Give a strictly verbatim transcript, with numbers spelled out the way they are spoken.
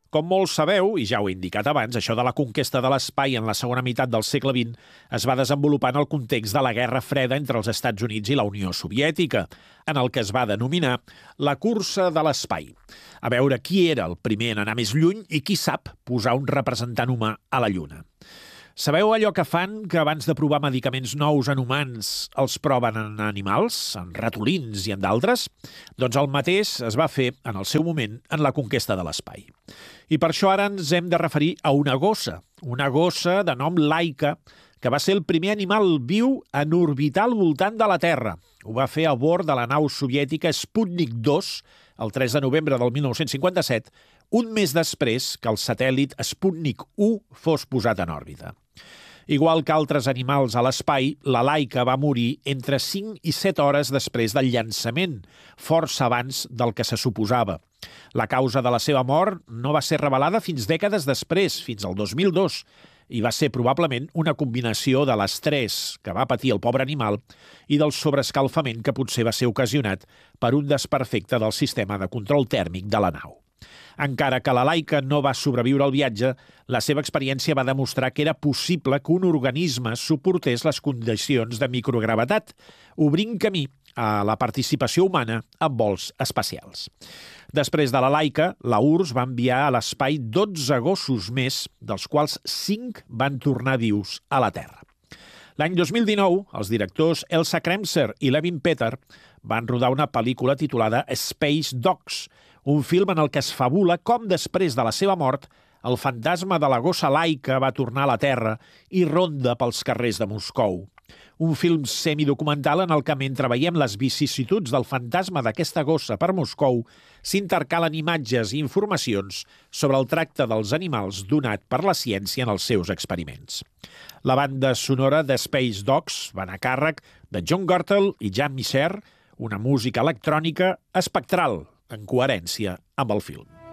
Com molts sabeu, i ja ho he indicat abans, això de la conquesta de l'espai en la segona meitat del segle vint es va desenvolupar en el context de la Guerra Freda entre els Estats Units i la Unió Soviètica, en el que es va denominar la cursa de l'espai. A veure qui era el primer en anar més lluny i qui sap posar un representant humà a la Lluna. Sabeu allò que fan que abans de provar medicaments nous en humans els proven en animals, en ratolins i en d'altres? Doncs el mateix es va fer en el seu moment en la conquesta de l'espai. I per això ara ens hem de referir a una gossa, una gossa de nom Laika, que va ser el primer animal viu en orbitar al voltant de la Terra. Ho va fer a bord de la nau soviètica Sputnik dos, el tres de novembre del mil nou-cents cinquanta-set, un mes després que el satèl·lit Sputnik u fos posat en òrbita. Igual que altres animals a l'espai, la Laika va morir entre cinc i set hores després del llançament, força abans del que se suposava. La causa de la seva mort no va ser revelada fins dècades després, fins al dos mil dos, i va ser probablement una combinació de l'estrès que va patir el pobre animal i del sobreescalfament que potser va ser ocasionat per un desperfecte del sistema de control tèrmic de la nau. Encara que la Laika no va sobreviure al viatge, la seva experiència va demostrar que era possible que un organisme suportés les condicions de microgravetat, obrint camí a la participació humana en vols espacials. Després de la Laika, la U R S va enviar a l'espai dotze gossos més, dels quals cinc van tornar vius a la Terra. L'any dos mil dinou, els directors Elsa Kremser i Levin Petter van rodar una pel·lícula titulada Space Dogs, un film en el que es fabula com després de la seva mort el fantasma de la gossa Laika va tornar a la Terra i ronda pels carrers de Moscou. Un film semidocumental en el que, mentre veiem les vicissituds del fantasma d'aquesta gossa per Moscou, s'intercalen imatges i informacions sobre el tracte dels animals donat per la ciència en els seus experiments. La banda sonora de Space Dogs va anar a càrrec de John Gurtle i Jan Misser, una música electrònica espectral, en coherència amb el film.